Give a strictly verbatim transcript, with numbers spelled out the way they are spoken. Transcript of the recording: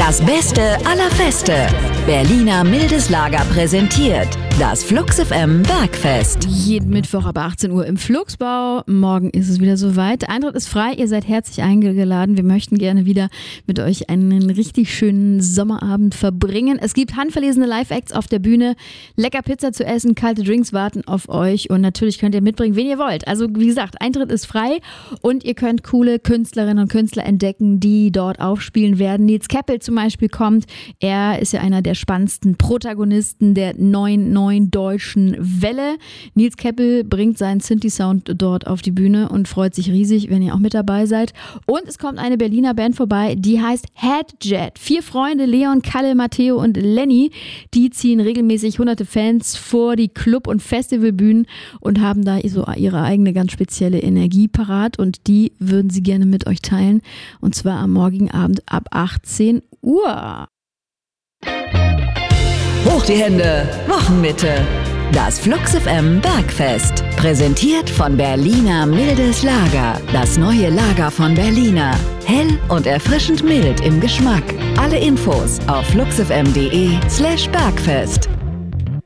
Das Beste aller Feste. Berliner Mildes Lager präsentiert das Flux F M Bergfest. Jeden Mittwoch ab achtzehn Uhr im Fluxbau. Morgen ist es wieder soweit. Eintritt ist frei, ihr seid herzlich eingeladen. Wir möchten gerne wieder mit euch einen richtig schönen Sommerabend verbringen. Es gibt handverlesene Live-Acts auf der Bühne, lecker Pizza zu essen, kalte Drinks warten auf euch und natürlich könnt ihr mitbringen, wen ihr wollt. Also wie gesagt, Eintritt ist frei und ihr könnt coole Künstlerinnen und Künstler entdecken, die dort aufspielen werden. Nils Keppel zum Beispiel kommt. Er ist ja einer der spannendsten Protagonisten der neuen, neuen deutschen Welle. Nils Keppel bringt seinen Synthi-Sound dort auf die Bühne und freut sich riesig, wenn ihr auch mit dabei seid. Und es kommt eine Berliner Band vorbei, die heißt Headjet. Vier Freunde, Leon, Kalle, Matteo und Lenny, die ziehen regelmäßig hunderte Fans vor die Club- und Festivalbühnen und haben da so ihre eigene ganz spezielle Energie parat und die würden sie gerne mit euch teilen. Und zwar am morgigen Abend ab achtzehn Uhr. Hoch die Hände, Wochenmitte. Das Flux F M Bergfest. Präsentiert von Berliner Mildes Lager. Das neue Lager von Berliner. Hell und erfrischend mild im Geschmack. Alle Infos auf fluxfm punkt de slash Bergfest.